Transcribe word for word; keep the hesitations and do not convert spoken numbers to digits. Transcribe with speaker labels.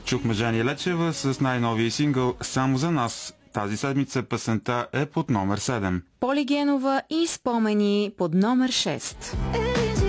Speaker 1: Чухме Жени Лечева с най-новия сингъл "Само за нас". Тази седмица песента е под номер седем.
Speaker 2: Поли Генова и "Спомени" под номер шест.